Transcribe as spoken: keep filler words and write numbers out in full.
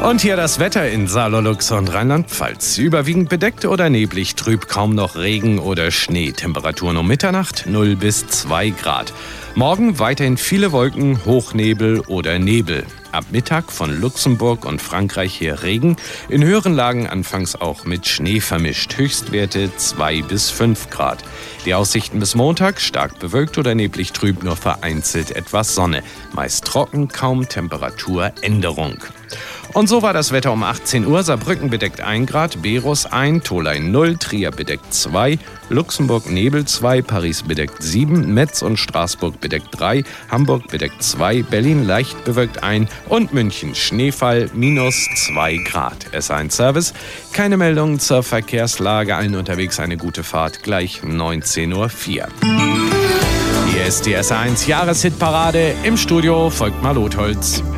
Und hier das Wetter in Saarlouis und Rheinland-Pfalz. Überwiegend bedeckt oder neblig, trüb, kaum noch Regen oder Schnee. Temperaturen um Mitternacht null bis zwei Grad. Morgen weiterhin viele Wolken, Hochnebel oder Nebel. Ab Mittag von Luxemburg und Frankreich her Regen. In höheren Lagen anfangs auch mit Schnee vermischt. Höchstwerte zwei bis fünf Grad. Die Aussichten bis Montag stark bewölkt oder neblig trüb, nur vereinzelt etwas Sonne. Meist trocken, kaum Temperaturänderung. Und so war das Wetter um achtzehn Uhr. Saarbrücken bedeckt ein Grad, Berus eins, Tollein null, Trier bedeckt zwei, Luxemburg Nebel zwei, Paris bedeckt sieben, Metz und Straßburg bedeckt drei, Hamburg bedeckt zwei, Berlin leicht bewölkt eins und München Schneefall minus zwei Grad. S eins Service, keine Meldungen zur Verkehrslage, allen unterwegs eine gute Fahrt, gleich neunzehn Uhr vier. Hier ist die S eins Jahreshitparade, im Studio folgt Marlotholz.